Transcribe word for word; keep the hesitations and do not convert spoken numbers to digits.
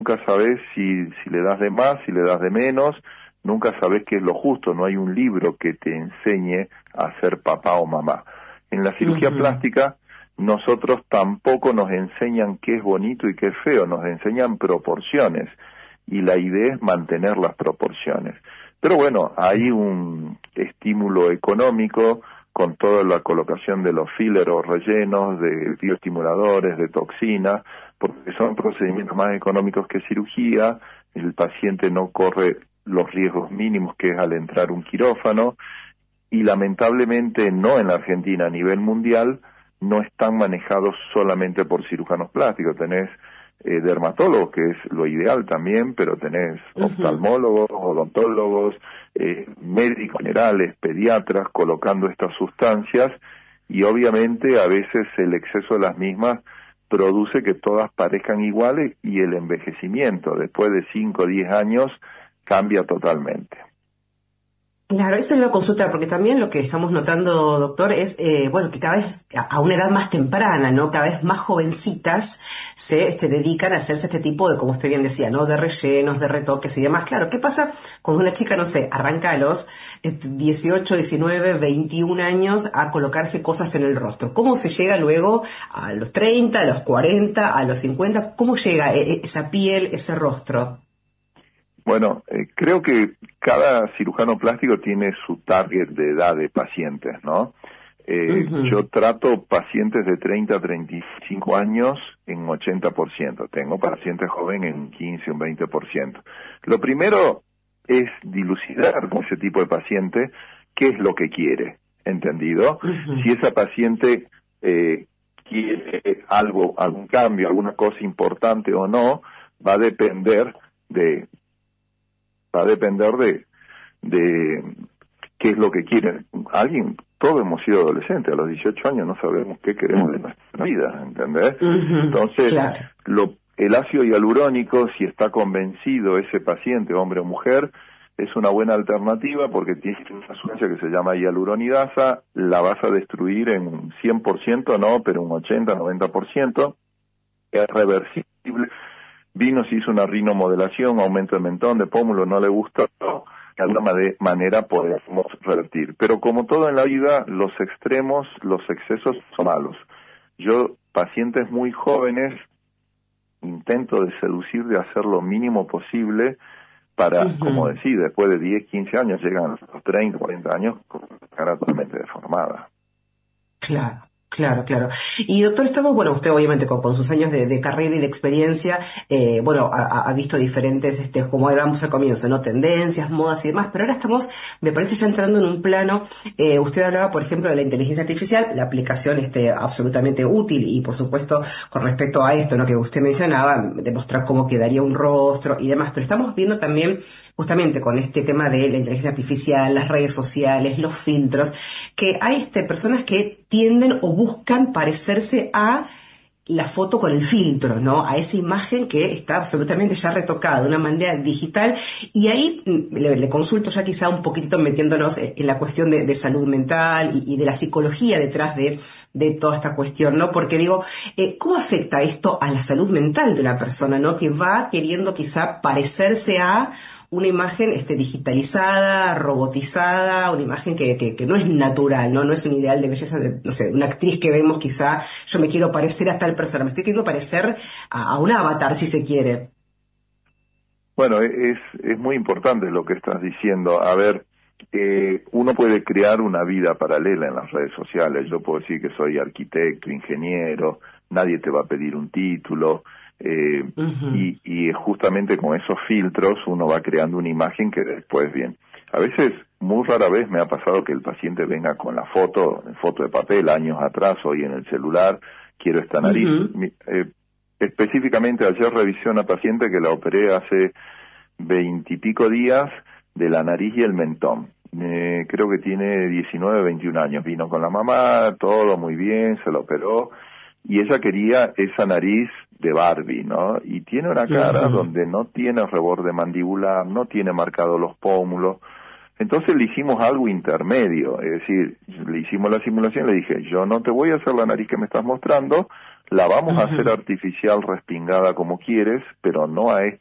nunca sabes si, si le das de más, si le das de menos, nunca sabes qué es lo justo, no hay un libro que te enseñe a ser papá o mamá. En la cirugía uh-huh. plástica, nosotros tampoco nos enseñan qué es bonito y qué es feo, nos enseñan proporciones, y la idea es mantener las proporciones. Pero bueno, hay un estímulo económico con toda la colocación de los fillers o rellenos, de bioestimuladores, de toxinas, porque son procedimientos más económicos que cirugía, el paciente no corre los riesgos mínimos que es al entrar un quirófano, y lamentablemente no en la Argentina, a nivel mundial, no están manejados solamente por cirujanos plásticos. Tenés eh, dermatólogos, que es lo ideal también, pero tenés uh-huh. oftalmólogos, odontólogos, eh, médicos generales, pediatras, colocando estas sustancias, y obviamente a veces el exceso de las mismas produce que todas parezcan iguales, y el envejecimiento después de cinco o diez años cambia totalmente. Claro, eso es una consulta, porque también lo que estamos notando, doctor, es, eh, bueno, que cada vez, a una edad más temprana, ¿no? Cada vez más jovencitas se este, dedican a hacerse este tipo de, como usted bien decía, ¿no? De rellenos, de retoques y demás. Claro, ¿qué pasa cuando una chica, no sé, arranca a los dieciocho, diecinueve, veintiún años a colocarse cosas en el rostro? ¿Cómo se llega luego a los treinta, a los cuarenta, a los cincuenta? ¿Cómo llega esa piel, ese rostro? Bueno, eh, creo que cada cirujano plástico tiene su target de edad de pacientes, ¿no? Eh, uh-huh. Yo trato pacientes de treinta a treinta y cinco años en ochenta por ciento. Tengo pacientes jóvenes en quince o un veinte por ciento. Lo primero es dilucidar con ese tipo de paciente qué es lo que quiere, ¿entendido? Uh-huh. Si esa paciente eh, quiere algo, algún cambio, alguna cosa importante o no, va a depender de... va a depender de, de qué es lo que quieren. Alguien, todos hemos sido adolescentes, a los dieciocho años no sabemos qué queremos de nuestra vida, ¿entendés? Uh-huh, Entonces, claro. lo, el ácido hialurónico, si está convencido ese paciente, hombre o mujer, es una buena alternativa porque tiene una sustancia que se llama hialuronidasa, la vas a destruir en un cien por ciento, no, pero un ochenta, noventa por ciento, es reversible. Vino, se hizo una rinomodelación, aumento de mentón, de pómulo, no le gustó, de alguna manera podemos revertir. Pero como todo en la vida, los extremos, los excesos son malos. Yo, pacientes muy jóvenes, intento de seducir, de hacer lo mínimo posible para, uh-huh. como decir, después de diez, quince años, llegan a los treinta, cuarenta años con la cara totalmente deformada. Claro. Claro, claro. Y doctor, estamos, bueno, usted obviamente con, con sus años de, de carrera y de experiencia, eh, bueno, ha, ha visto diferentes, este, como hablábamos al comienzo, ¿no? Tendencias, modas y demás, pero ahora estamos, me parece, ya entrando en un plano, eh, usted hablaba, por ejemplo, de la inteligencia artificial, la aplicación, este, absolutamente útil, y por supuesto, con respecto a esto, ¿no? Que usted mencionaba, demostrar cómo quedaría un rostro y demás, pero estamos viendo también, justamente con este tema de la inteligencia artificial, las redes sociales, los filtros, que hay este, personas que tienden o buscan parecerse a la foto con el filtro, ¿no? A esa imagen que está absolutamente ya retocada de una manera digital. Y ahí le, le consulto ya quizá un poquitito metiéndonos en la cuestión de, de salud mental y, y de la psicología detrás de, de toda esta cuestión, ¿no? Porque digo, eh, ¿cómo afecta esto a la salud mental de una persona, ¿no? Que va queriendo quizá parecerse a una imagen este, digitalizada, robotizada, una imagen que, que, que no es natural, ¿no? No es un ideal de belleza de, no sé, una actriz que vemos quizá, yo me quiero parecer a tal persona, me estoy queriendo parecer a, a un avatar, si se quiere. Bueno, es, es muy importante lo que estás diciendo. A ver, eh, uno puede crear una vida paralela en las redes sociales. Yo puedo decir que soy arquitecto, ingeniero, nadie te va a pedir un título. Eh, uh-huh. y, y justamente con esos filtros uno va creando una imagen que después bien. A veces, muy rara vez me ha pasado que el paciente venga con la foto, foto de papel, años atrás, hoy en el celular, quiero esta nariz. Uh-huh. Eh, específicamente ayer revisé a una paciente que la operé hace veintipico días de la nariz y el mentón. Eh, creo que tiene diecinueve, veintiún años. Vino con la mamá, todo muy bien, se la operó. Y ella quería esa nariz de Barbie, ¿no? Y tiene una cara uh-huh. donde no tiene reborde mandibular, no tiene marcado los pómulos. Entonces le hicimos algo intermedio, es decir, le hicimos la simulación, le dije, yo no te voy a hacer la nariz que me estás mostrando, La vamos Uh-huh. a hacer artificial respingada como quieres, pero no a este